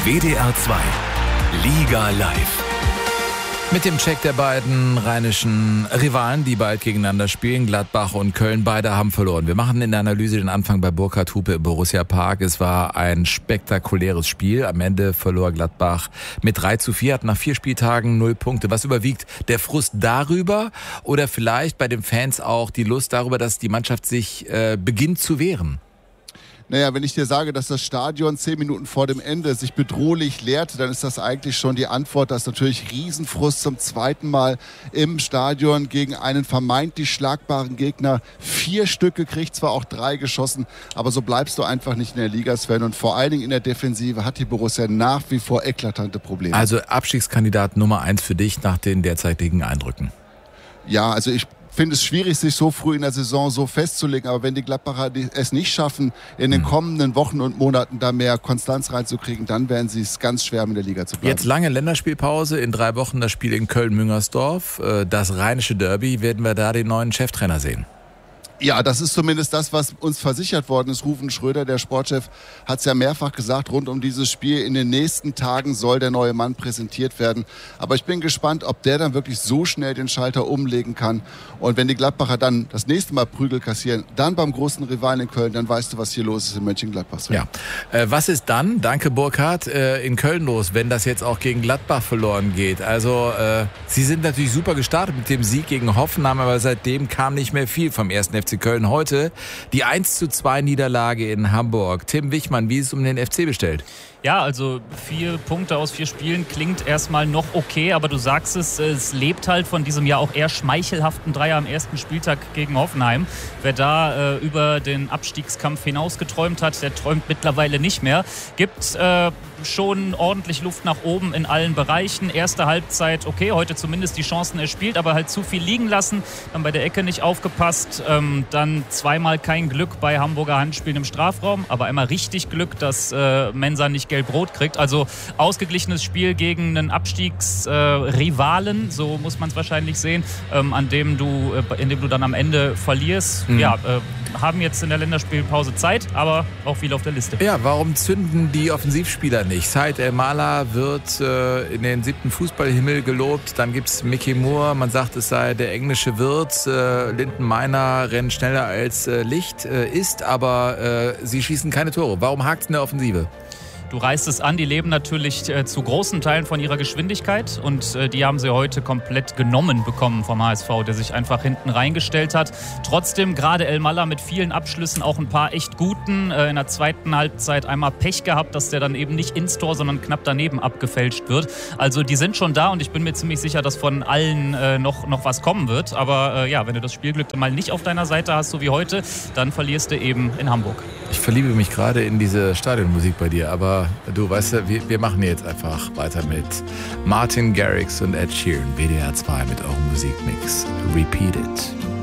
WDR 2 Liga live. Mit dem Check der beiden rheinischen Rivalen, die bald gegeneinander spielen, Gladbach und Köln, beide haben verloren. Wir machen in der Analyse den Anfang bei Burkhard Hupe im Borussia Park. Es war ein spektakuläres Spiel. Am Ende verlor Gladbach mit 3:4, hat nach 4 Spieltagen 0 Punkte. Was überwiegt? Der Frust darüber oder vielleicht bei den Fans auch die Lust darüber, dass die Mannschaft sich beginnt zu wehren? Naja, wenn ich dir sage, dass das Stadion 10 Minuten vor dem Ende sich bedrohlich leerte, dann ist das eigentlich schon die Antwort, dass natürlich Riesenfrust zum zweiten Mal im Stadion gegen einen vermeintlich schlagbaren Gegner 4 Stück gekriegt, zwar auch 3 geschossen, aber so bleibst du einfach nicht in der Liga, Sven. Und vor allen Dingen in der Defensive hat die Borussia nach wie vor eklatante Probleme. Also Abstiegskandidat Nummer 1 für dich nach den derzeitigen Eindrücken? Ja, also ich finde es schwierig, sich so früh in der Saison so festzulegen. Aber wenn die Gladbacher es nicht schaffen, in den kommenden Wochen und Monaten da mehr Konstanz reinzukriegen, dann werden sie es ganz schwer, in der Liga zu bleiben. Jetzt lange Länderspielpause, in 3 Wochen das Spiel in Köln-Müngersdorf. Das rheinische Derby, werden wir da den neuen Cheftrainer sehen? Ja, das ist zumindest das, was uns versichert worden ist. Ruven Schröder, der Sportchef, hat es ja mehrfach gesagt, rund um dieses Spiel. In den nächsten Tagen soll der neue Mann präsentiert werden. Aber ich bin gespannt, ob der dann wirklich so schnell den Schalter umlegen kann. Und wenn die Gladbacher dann das nächste Mal Prügel kassieren, dann beim großen Rivalen in Köln, dann weißt du, was hier los ist in Mönchengladbach. Ja. Was ist dann, danke Burkhard, in Köln los, wenn das jetzt auch gegen Gladbach verloren geht? Also sie sind natürlich super gestartet mit dem Sieg gegen Hoffenheim, aber seitdem kam nicht mehr viel vom 1. FC Köln. Heute die 1:2 Niederlage in Hamburg. Tim Wichmann, wie ist es um den FC bestellt? Ja, also 4 Punkte aus 4 Spielen klingt erstmal noch okay, aber du sagst es lebt halt von diesem ja auch eher schmeichelhaften Dreier am ersten Spieltag gegen Hoffenheim. Wer da über den Abstiegskampf hinaus geträumt hat, der träumt mittlerweile nicht mehr. Gibt schon ordentlich Luft nach oben in allen Bereichen. Erste Halbzeit, okay, heute zumindest die Chancen erspielt, aber halt zu viel liegen lassen. Dann bei der Ecke nicht aufgepasst. Dann zweimal kein Glück bei Hamburger Handspielen im Strafraum, aber einmal richtig Glück, dass Mensah nicht Gelb-Rot kriegt. Also ausgeglichenes Spiel gegen einen Abstiegsrivalen, so muss man es wahrscheinlich sehen, in dem du dann am Ende verlierst. Ja, haben jetzt in der Länderspielpause Zeit, aber auch viel auf der Liste. Ja, warum zünden die Offensivspieler nicht? Said El-Mala wird in den 7. Fußballhimmel gelobt. Dann gibt es Mickey Moore. Man sagt, es sei der englische Wirt. Linden Meiner rennt schneller als Licht ist, aber sie schießen keine Tore. Warum hakt es in der Offensive? Du reißt es an, die leben natürlich zu großen Teilen von ihrer Geschwindigkeit und die haben sie heute komplett genommen bekommen vom HSV, der sich einfach hinten reingestellt hat. Trotzdem gerade El-Mala mit vielen Abschlüssen, auch ein paar echt guten. In der zweiten Halbzeit einmal Pech gehabt, dass der dann eben nicht ins Tor, sondern knapp daneben abgefälscht wird. Also die sind schon da und ich bin mir ziemlich sicher, dass von allen noch was kommen wird. Aber ja, wenn du das Spielglück mal nicht auf deiner Seite hast, so wie heute, dann verlierst du eben in Hamburg. Ich verliebe mich gerade in diese Stadionmusik bei dir, aber du weißt ja, wir machen jetzt einfach weiter mit Martin Garrix und Ed Sheeran, WDR 2 mit eurem Musikmix. Repeat It.